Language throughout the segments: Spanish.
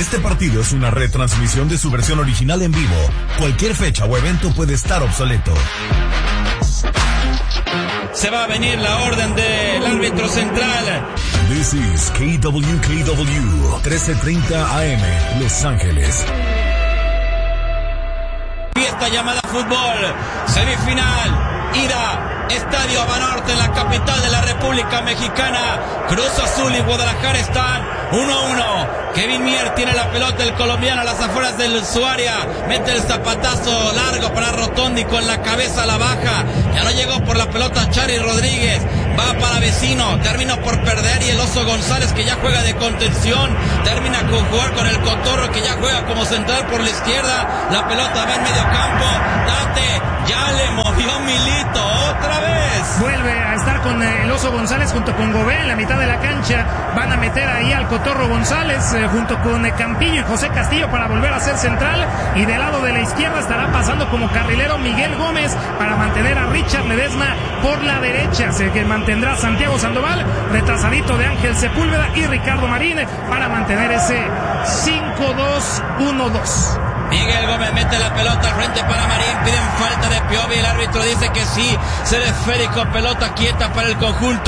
Este partido es una retransmisión de su versión original en vivo. Cualquier fecha o evento puede estar obsoleto. Se va a venir la orden del árbitro central. This is KWKW 1330 AM, Los Ángeles. Fiesta llamada fútbol, semifinal, ida, Estadio Banorte en la capital de la República Mexicana. Cruz Azul y Guadalajara están 1-1. Kevin Mier tiene la pelota, el colombiano a las afueras de su área. Mete el zapatazo largo para Rotondi con la cabeza a la baja. Ya no llegó por la pelota Chary Rodríguez. Va para Vecino, terminó por perder y el Oso González, que ya juega de contención, termina con jugar con el Cotorro, que ya juega como central por la izquierda. La pelota va en medio campo. Date, ya le movió Milito otra vez. Vuelve a estar con el Oso González junto con Gobé en la mitad de la cancha. Van a meter ahí al Cotorro González junto con Campillo y José Castillo para volver a ser central. Y del lado de la izquierda estará pasando como carrilero Miguel Gómez para mantener a Richard Ledesma por la derecha. Que mantendrá Santiago Sandoval, retrasadito de Ángel Sepúlveda y Ricardo Marín para mantener ese 5-2-1-2. Miguel Gómez mete la pelota al frente para Marín, piden falta de Piovi, el árbitro dice que sí, será esférico, pelota quieta para el conjunto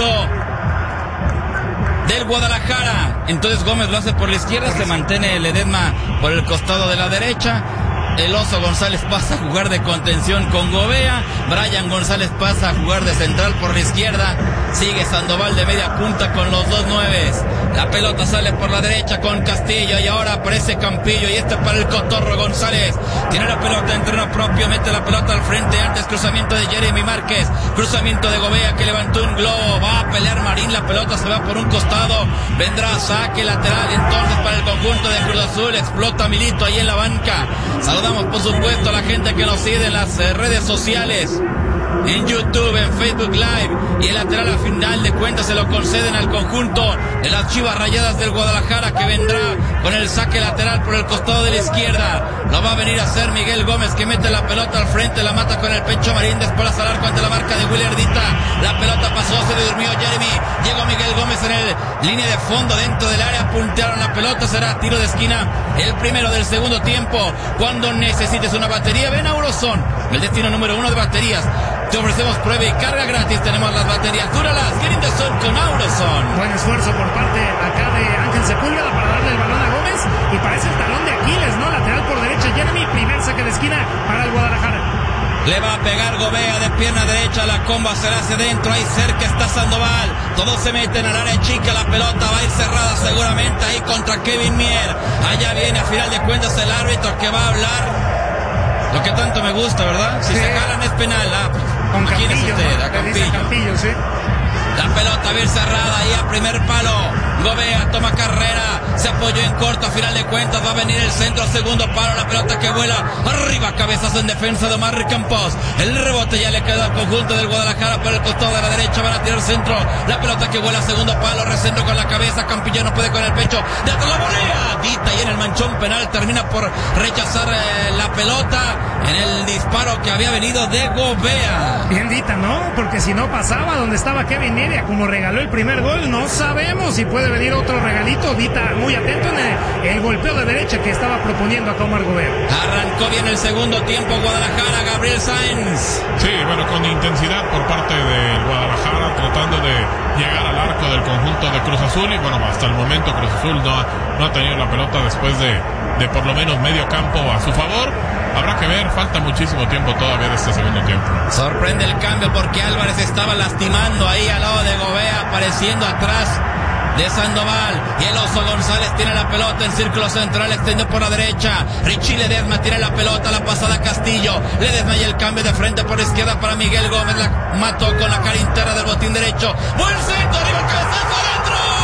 del Guadalajara. Entonces Gómez lo hace por la izquierda, se mantiene Ledesma por el costado de la derecha. El Oso González pasa a jugar de contención con Gobea. Brian González pasa a jugar de central por la izquierda. Sigue Sandoval de media punta con los dos nueves. La pelota sale por la derecha con Castillo y ahora aparece Campillo y para el Cotorro González. Tiene la pelota en terreno propio, mete la pelota al frente, antes cruzamiento de Jeremy Márquez, cruzamiento de Gobea que levantó un globo, va a pelear Marín, la pelota se va por un costado, vendrá saque lateral entonces para el conjunto de Cruz Azul, explota Milito ahí en la banca. Saludamos por supuesto a la gente que nos sigue en las redes sociales, en YouTube, en Facebook Live, y el lateral a final de cuentas se lo conceden al conjunto de las Chivas Rayadas del Guadalajara, que vendrá con el saque lateral por el costado de la izquierda. Lo va a venir a hacer Miguel Gómez, que mete la pelota al frente, la mata con el pecho Marín, después al arco ante la marca de Willy Ardita. La pelota pasó, se le durmió Jeremy, llegó Miguel Gómez en el línea de fondo dentro del área, puntearon la pelota, será tiro de esquina, el primero del segundo tiempo. Cuando necesites una batería, ven a Auroson, el destino número 1 de baterías. Te ofrecemos prueba y carga gratis. Tenemos las baterías Duralas, Get in the Sun con Auroson. Buen esfuerzo por parte acá de Ángel Sepúlveda para darle el balón a Gómez. Y parece el talón de Aquiles, ¿no? Lateral por derecha, Jeremy. Primer saque de esquina para el Guadalajara. Le va a pegar Gobea de pierna derecha. La comba será hacia adentro. Ahí cerca está Sandoval. Todos se meten al área chica. La pelota va a ir cerrada seguramente ahí contra Kevin Mier. Allá viene a final de cuentas el árbitro que va a hablar. Lo que tanto me gusta, ¿verdad? Si se jalan es penal. Con ¿Quién es Campillo, usted? ¿no? A Campillo. Campillo, sí. La pelota bien cerrada ahí a primer palo. Gobea toma carrera, se apoyó en corto, a final de cuentas va a venir el centro a segundo palo, la pelota que vuela arriba, cabezazo en defensa de Omar Campos. El rebote ya le queda al conjunto del Guadalajara por el costado de la derecha, van a tirar centro, la pelota que vuela a segundo palo, recentro con la cabeza, Campillo no puede con el pecho, de atrás la volea, Dita y en el manchón penal termina por rechazar la pelota en el disparo que había venido de Gobea. Bien Dita, ¿no? Porque si no pasaba donde estaba Kevin Media, como regaló el primer gol, no sabemos si puede venir otro regalito. Dita muy atento en el golpeo de derecha que estaba proponiendo a Omar Gobea. Arrancó bien el segundo tiempo Guadalajara, Gabriel Sáenz. Sí, bueno, con intensidad por parte del Guadalajara, tratando de llegar al arco del conjunto de Cruz Azul, y bueno, hasta el momento Cruz Azul no ha tenido la pelota después de por lo menos medio campo a su favor. Habrá que ver, falta muchísimo tiempo todavía de este segundo tiempo. Sorprende el cambio porque Álvarez estaba lastimando ahí al lado de Gobea, apareciendo atrás de Sandoval, y el Oso González tiene la pelota en círculo central, extendió por la derecha, Richie Ledesma tiene la pelota, la pasada Castillo, Ledesma y el cambio de frente por izquierda para Miguel Gómez, la mató con la cara interna del botín derecho, buen centro, arriba el cabezazo, adentro.